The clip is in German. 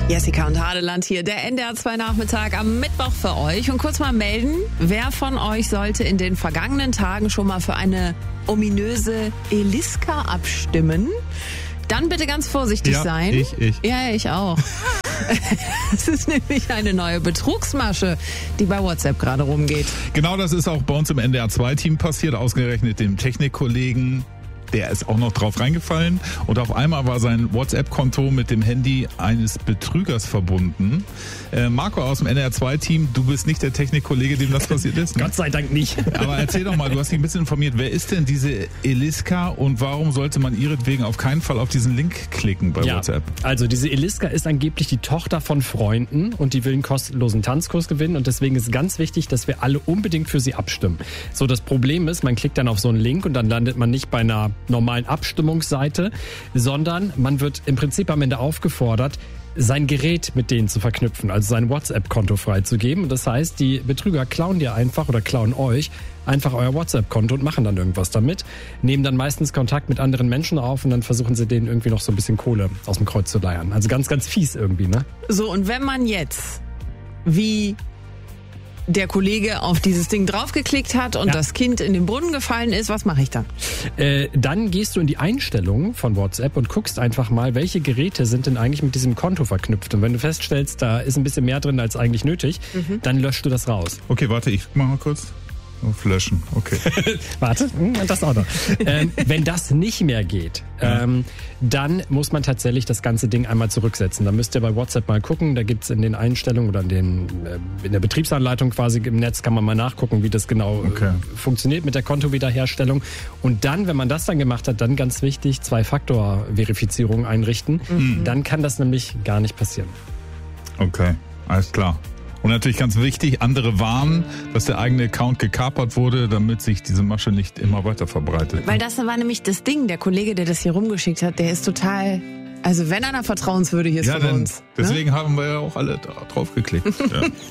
Jessica und Hadeland hier, der NDR 2 Nachmittag am Mittwoch für euch. Und kurz mal melden, wer von euch sollte in den vergangenen Tagen schon mal für eine ominöse Eliska abstimmen? Dann bitte ganz vorsichtig sein. Ich. Ja, ich auch. Es ist nämlich eine neue Betrugsmasche, die bei WhatsApp gerade rumgeht. Genau, das ist auch bei uns im NDR 2 Team passiert, ausgerechnet dem Technikkollegen. Der ist auch noch drauf reingefallen und auf einmal war sein WhatsApp-Konto mit dem Handy eines Betrügers verbunden. Marco aus dem NDR 2 Team, du bist nicht der Technikkollege, dem das passiert ist? Gott sei Dank nicht. Aber erzähl doch mal, du hast dich ein bisschen informiert. Wer ist denn diese Eliska und warum sollte man ihretwegen auf keinen Fall auf diesen Link klicken bei WhatsApp? Also diese Eliska ist angeblich die Tochter von Freunden und die will einen kostenlosen Tanzkurs gewinnen und deswegen ist ganz wichtig, dass wir alle unbedingt für sie abstimmen. So, das Problem ist, man klickt dann auf so einen Link und dann landet man nicht bei einer normalen Abstimmungsseite, sondern man wird im Prinzip am Ende aufgefordert, sein Gerät mit denen zu verknüpfen, also sein WhatsApp-Konto freizugeben. Und das heißt, die Betrüger klauen dir einfach oder klauen euch einfach euer WhatsApp-Konto und machen dann irgendwas damit, nehmen dann meistens Kontakt mit anderen Menschen auf und dann versuchen sie denen irgendwie noch so ein bisschen Kohle aus dem Kreuz zu leiern. Also ganz, ganz fies irgendwie, ne? So, und wenn man jetzt, wie der Kollege auf dieses Ding draufgeklickt hat und das Kind in den Brunnen gefallen ist, was mache ich dann? Dann gehst du in die Einstellungen von WhatsApp und guckst einfach mal, welche Geräte sind denn eigentlich mit diesem Konto verknüpft. Und wenn du feststellst, da ist ein bisschen mehr drin als eigentlich nötig, dann löschst du das raus. Okay, warte, ich mach mal kurz. Auf Löschen, okay. Warte, das auch noch. Wenn das nicht mehr geht, dann muss man tatsächlich das ganze Ding einmal zurücksetzen. Da müsst ihr bei WhatsApp mal gucken, da gibt's in den Einstellungen oder in der Betriebsanleitung quasi im Netz kann man mal nachgucken, wie das genau funktioniert mit der Kontowiederherstellung. Und dann, wenn man das dann gemacht hat, dann ganz wichtig, 2-Faktor-Verifizierung einrichten. Dann kann das nämlich gar nicht passieren. Okay, alles klar. Und natürlich ganz wichtig, andere warnen, dass der eigene Account gekapert wurde, damit sich diese Masche nicht immer weiter verbreitet. Weil das war nämlich das Ding, der Kollege, der das hier rumgeschickt hat, der ist total, also wenn einer vertrauenswürdig ist von uns. Deswegen haben wir ja auch alle drauf geklickt. Ja.